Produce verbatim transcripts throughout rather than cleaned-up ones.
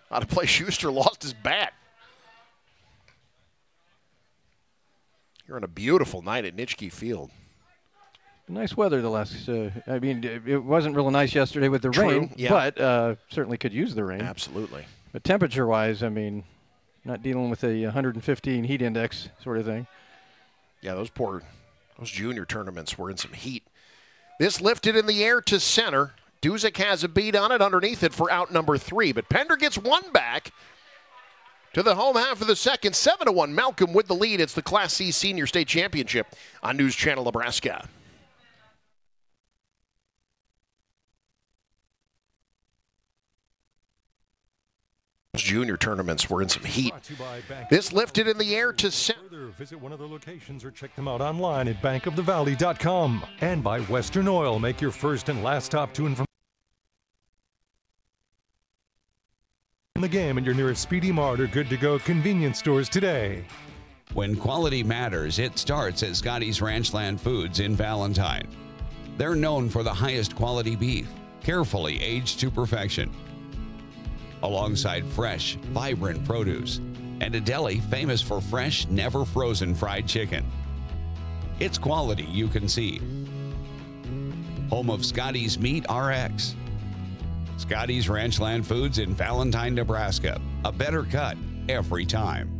Out of play, Schuster lost his bat. You're on a beautiful night at Nitschke Field. Nice weather the last, uh, I mean, it wasn't real nice yesterday with the True, rain, yeah. but uh, certainly could use the rain. Absolutely. But temperature-wise, I mean, not dealing with a one hundred fifteen heat index sort of thing. Yeah, those poor, those junior tournaments were in some heat. This lifted in the air to center. Duzick has a beat on it underneath it for out number three, but Pender gets one back to the home half of the second. seven to one, Malcolm with the lead. It's the Class C Senior State Championship on News Channel Nebraska. Junior tournaments were in some heat. This lifted in the air to center. Visit one of their locations or check them out online at bank of the valley dot com. And by Western Oil, make your first and last stop to and from the game at your nearest Speedy Mart or Good to Go convenience stores today. When quality matters, it starts at Scotty's Ranchland Foods in Valentine. They're known for the highest quality beef, carefully aged to perfection, alongside fresh, vibrant produce, and a deli famous for fresh, never frozen fried chicken. It's quality you can see. Home of Scotty's Meat R X. Scotty's Ranchland Foods in Valentine, Nebraska. A better cut every time.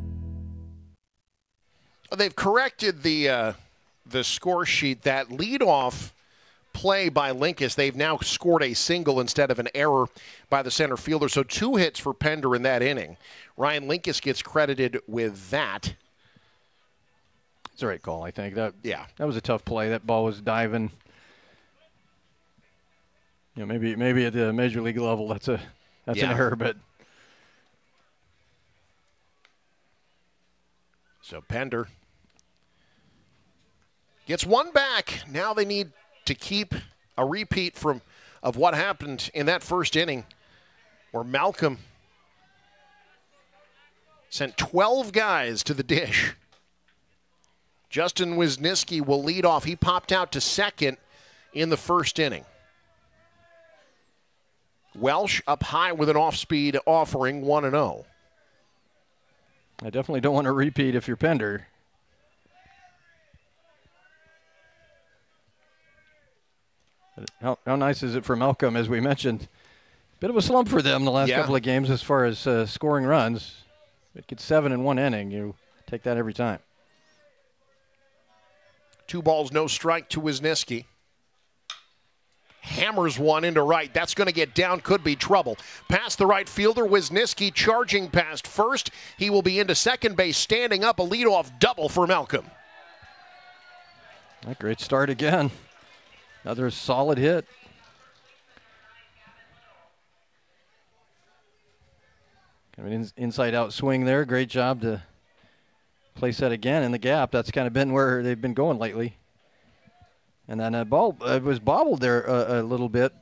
They've corrected the uh, the score sheet. That leadoff play by Linkus, they've now scored a single instead of an error by the center fielder. So two hits for Pender in that inning. Ryan Linkus gets credited with that. It's a right call, I think. That yeah, that was a tough play. That ball was diving. You know, maybe maybe at the major league level, that's a that's yeah. an error, but so Pender gets one back. Now they need to keep a repeat from of what happened in that first inning where Malcolm sent twelve guys to the dish. Justin Wisniewski will lead off. He popped out to second in the first inning. Welsh up high with an off-speed offering, one and oh. I definitely don't want to repeat if you're Pender. How, how nice is it for Malcolm, as we mentioned? Bit of a slump for them the last yeah. couple of games as far as uh, scoring runs. It gets seven in one inning. You take that every time. Two balls, no strike to Wisniewski. Hammers one into right. That's going to get down. Could be trouble. Past the right fielder, Wisniewski charging past first. He will be into second base, standing up. A leadoff double for Malcolm. A great start again. Another solid hit. Kind of an inside-out swing there. Great job to place that again in the gap. That's kind of been where they've been going lately. And then a ball uh, was bobbled there a, a little bit.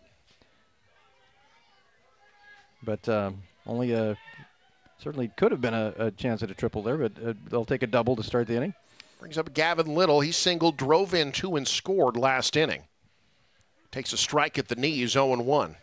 But um, only a, certainly could have been a, a chance at a triple there, but uh, they'll take a double to start the inning. Brings up Gavin Little. He singled, drove in two, and scored last inning. Takes a strike at the knees, oh and one.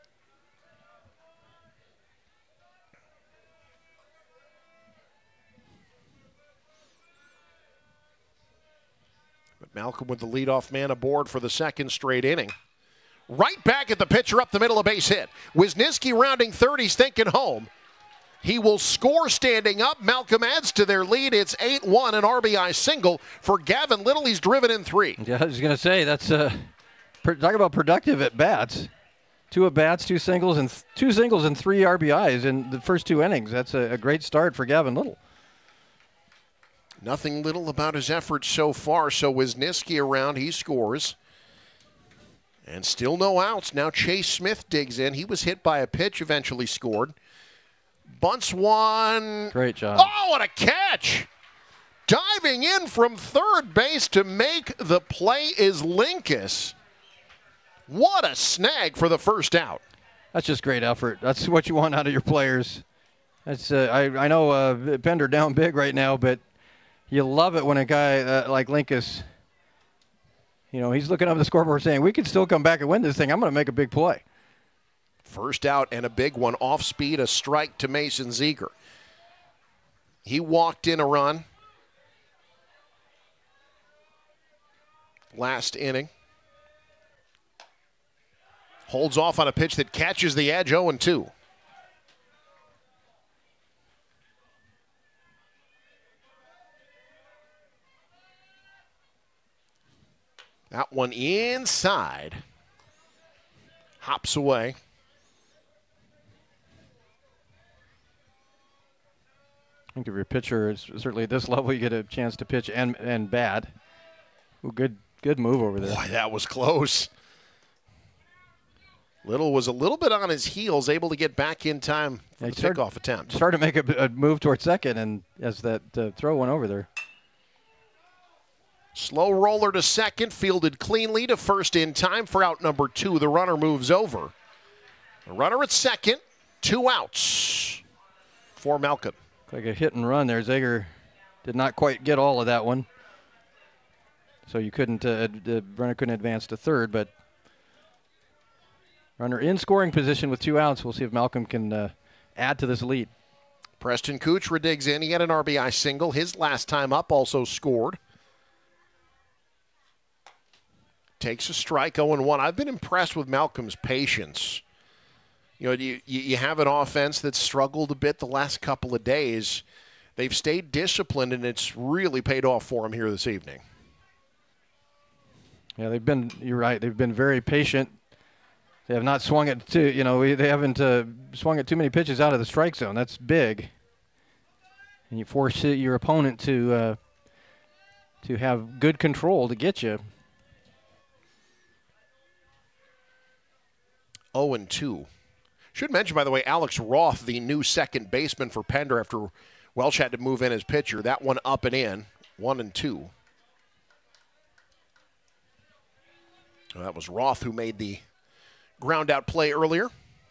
But Malcolm with the leadoff man aboard for the second straight inning. Right back at the pitcher up the middle, a base hit. Wisniewski rounding third, he's thinking home. He will score standing up. Malcolm adds to their lead. It's eight one, an R B I single for Gavin Little. He's driven in three. Yeah, I was going to say, that's uh, talk about productive at bats. Two at bats, two singles, and th- two singles and three R B Is in the first two innings. That's a, a great start for Gavin Little. Nothing little about his efforts so far. So Wisniewski around, he scores. And still no outs. Now Chase Smith digs in. He was hit by a pitch, eventually scored. Bunts one. Great job. Oh, what a catch! Diving in from third base to make the play is Linkus. What a snag for the first out. That's just great effort. That's what you want out of your players. That's uh, I, I know uh, Pender down big right now, but you love it when a guy uh, like Linkus, you know, he's looking up at the scoreboard saying, we can still come back and win this thing. I'm going to make a big play. First out and a big one. Off speed, a strike to Mason Ziegler. He walked in a run last inning. Holds off on a pitch that catches the edge, oh and two. That one inside. Hops away. I think if you're a pitcher, it's certainly at this level, you get a chance to pitch and and bad. Ooh, good good move over there. Boy, that was close. Little was a little bit on his heels, able to get back in time for Yeah, the started- pickoff attempt. Started to make a, a move towards second, and as that uh, throw went over there. Slow roller to second, fielded cleanly to first in time for out number two. The runner moves over. The runner at second, two outs for Malcolm. Like a hit and run there. Zager did not quite get all of that one. So you couldn't, uh, the runner couldn't advance to third, but runner in scoring position with two outs. We'll see if Malcolm can uh, add to this lead. Preston Kuchera digs in. He had an R B I single. His last time up also scored. Takes a strike, oh and one. I've been impressed with Malcolm's patience. You know, you, you have an offense that's struggled a bit the last couple of days. They've stayed disciplined, and it's really paid off for him here this evening. Yeah, they've been, you're right, they've been very patient. They have not swung it too, you know, they haven't uh, swung it too many pitches out of the strike zone. That's big. And you force your opponent to uh, to have good control to get you. oh and two. Should mention, by the way, Alex Roth, the new second baseman for Pender after Welsh had to move in as pitcher. That one up and in, one and two. So that was Roth who made the ground out play earlier.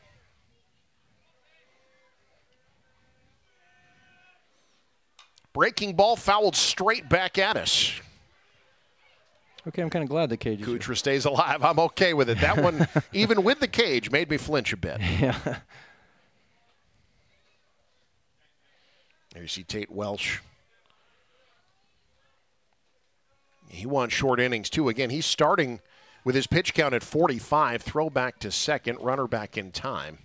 Breaking ball fouled straight back at us. Okay, I'm kind of glad the cage is here. Kuchera stays alive. I'm okay with it. That one, even with the cage, made me flinch a bit. Yeah. There you see Tate Welsh. He wants short innings, too. Again, he's starting with his pitch count at forty-five. Throw back to second. Runner back in time.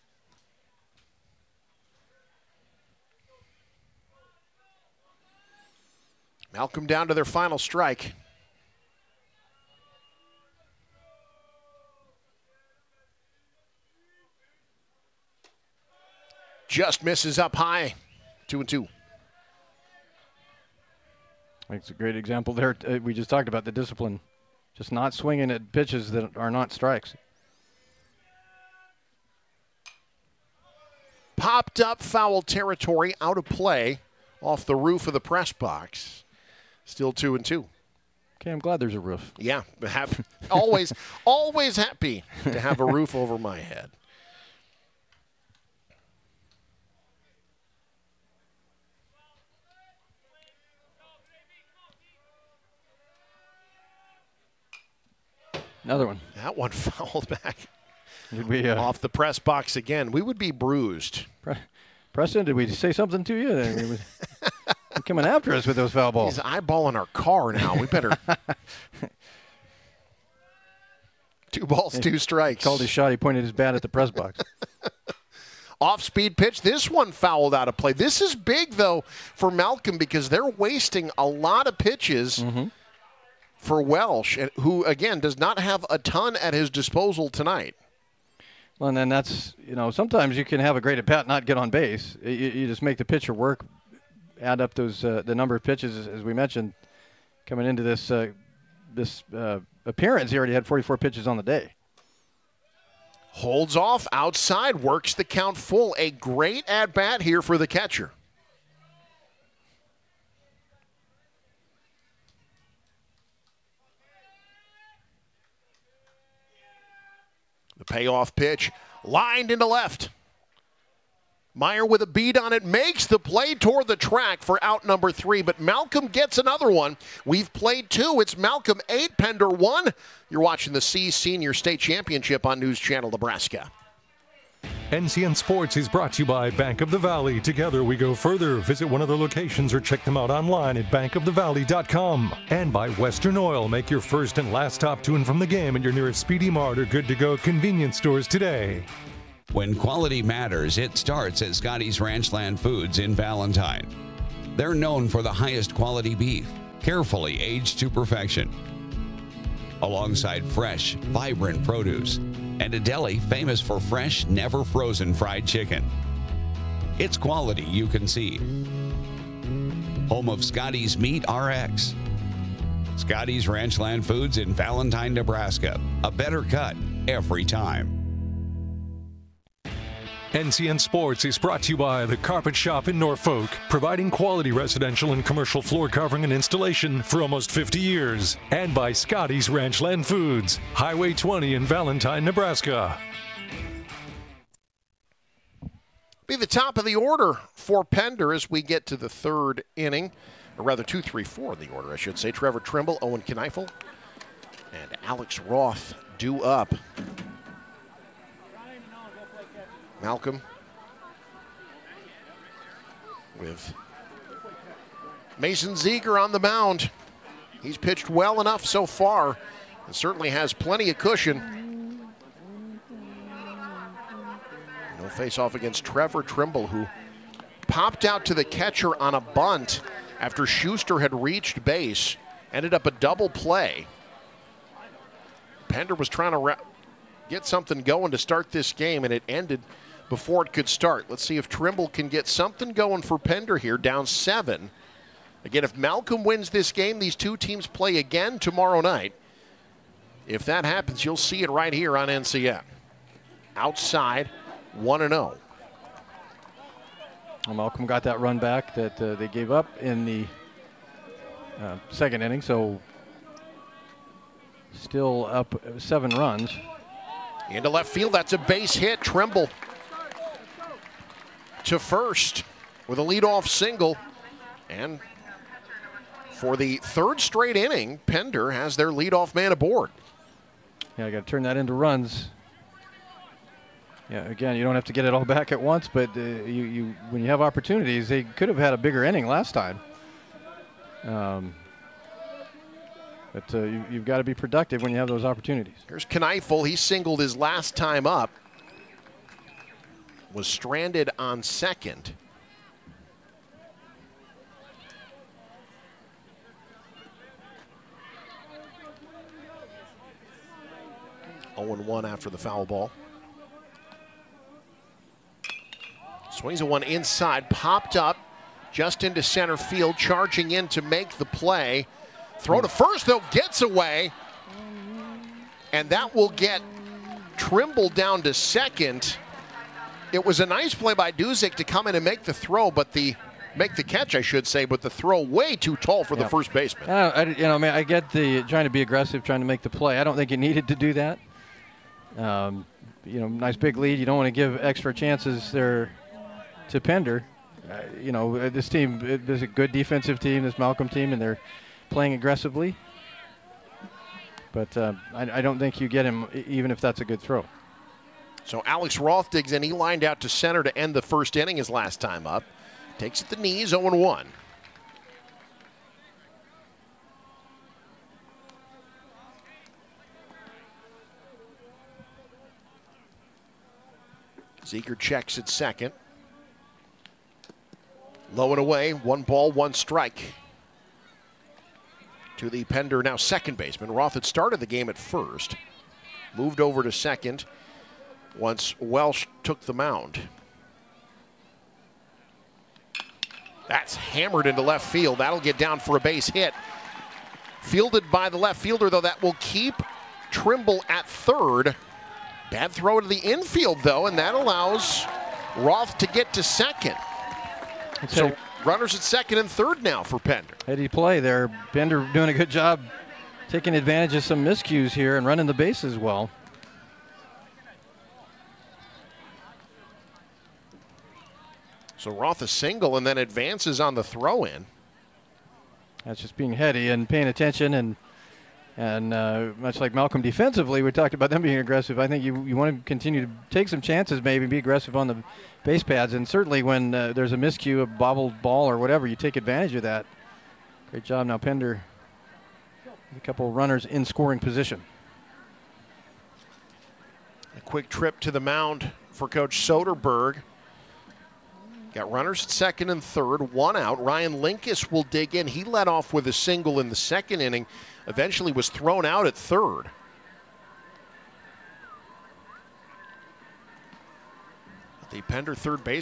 Malcolm down to their final strike. Just misses up high. Two and two. It's a great example there. Uh, we just talked about the discipline. Just not swinging at pitches that are not strikes. Popped up, foul territory, out of play, off the roof of the press box. Still two and two. Okay, I'm glad there's a roof. Yeah, have, always, always happy to have a roof over my head. Another one. That one fouled back Did we, uh, off the press box again. We would be bruised. Pre- Preston, did we say something to you? Then he was coming after us with those foul balls. He's eyeballing our car now. We better. Two balls, two strikes. Called his shot. He pointed his bat at the press box. Off-speed pitch. This one fouled out of play. This is big, though, for Malcolm because they're wasting a lot of pitches Mm-hmm. for Welsh, who, again, does not have a ton at his disposal tonight. Well, and then that's, you know, sometimes you can have a great at bat, not get on base. You, you just make the pitcher work, add up those uh, the number of pitches, as, as we mentioned, coming into this uh, this uh, appearance. He already had forty-four pitches on the day. Holds off outside, works the count full. A great at-bat here for the catcher. The payoff pitch, lined into left. Meyer with a beat on it, makes the play toward the track for out number three, but Malcolm gets another one. We've played two. It's Malcolm eight, Pender one. You're watching the C Senior State Championship on News Channel Nebraska. N C N Sports is brought to you by Bank of the Valley. Together we go further. Visit one of their locations or check them out online at bank of the valley dot com. And by Western Oil. Make your first and last stop to and from the game at your nearest Speedy Mart or Good to Go convenience stores today. When quality matters, it starts at Scotty's Ranchland Foods in Valentine. They're known for the highest quality beef, carefully aged to perfection, alongside fresh, vibrant produce, and a deli famous for fresh, never frozen fried chicken. It's quality you can see. Home of Scotty's Meat R X. Scotty's Ranchland Foods in Valentine, Nebraska. A better cut every time. N C N Sports is brought to you by The Carpet Shop in Norfolk, providing quality residential and commercial floor covering and installation for almost fifty years. And by Scotty's Ranchland Foods, Highway twenty in Valentine, Nebraska. Be the top of the order for Pender as we get to the third inning, or rather two, three, four in the order, I should say. Trevor Trimble, Owen Kneifel, and Alex Roth due up. Malcolm with Mason Ziegler on the mound. He's pitched well enough so far and certainly has plenty of cushion. No face-off against Trevor Trimble, who popped out to the catcher on a bunt after Schuster had reached base. Ended up a double play. Pender was trying to ra- get something going to start this game, and it ended before it could start. Let's see if Trimble can get something going for Pender here, down seven. Again, if Malcolm wins this game, these two teams play again tomorrow night. If that happens, you'll see it right here on N C N. Outside, one and oh. Well, Malcolm got that run back that uh, they gave up in the uh, second inning, so still up seven runs. Into left field, that's a base hit. Trimble to first with a leadoff single. And for the third straight inning, Pender has their leadoff man aboard. Yeah, I got to turn that into runs. Yeah, again, you don't have to get it all back at once, but uh, you, you when you have opportunities, they could have had a bigger inning last time. Um, but uh, you, you've got to be productive when you have those opportunities. Here's Kneifel. He singled his last time up. Was stranded on second. oh and one after the foul ball. Swings a one inside, popped up just into center field, charging in to make the play. Throw to first, though, gets away. And that will get Trimble down to second. It was a nice play by Duzick to come in and make the throw, but the make the catch, I should say, but the throw way too tall for yeah. the first baseman. I, I, you know, I mean, I get the trying to be aggressive, trying to make the play. I don't think you needed to do that. Um, you know, nice big lead. You don't want to give extra chances there to Pender. Uh, you know, this team is a good defensive team, this Malcolm team, and they're playing aggressively. But uh, I, I don't think you get him even if that's a good throw. So Alex Roth digs in. He lined out to center to end the first inning his last time up. Takes at the knees, oh and one. Ziegler checks at second. Low and away, one ball, one strike. To the Pender, now second baseman. Roth had started the game at first. Moved over to second once Welsh took the mound. That's hammered into left field. That'll get down for a base hit. Fielded by the left fielder, though, that will keep Trimble at third. Bad throw to the infield, though, and that allows Roth to get to second. So Okay. runners at second and third now for Pender. Heady play there. Pender doing a good job taking advantage of some miscues here and running the bases well. So Roth a single and then advances on the throw-in. That's just being heady and paying attention and And uh, much like Malcolm defensively, we talked about them being aggressive. I think you, you want to continue to take some chances, maybe be aggressive on the base pads. And certainly when uh, there's a miscue, a bobbled ball or whatever, you take advantage of that. Great job now, Pender. A couple runners in scoring position. A quick trip to the mound for Coach Soderberg. Got runners at second and third, one out. Ryan Linkus will dig in. He led off with a single in the second inning, eventually was thrown out at third. The Pender third base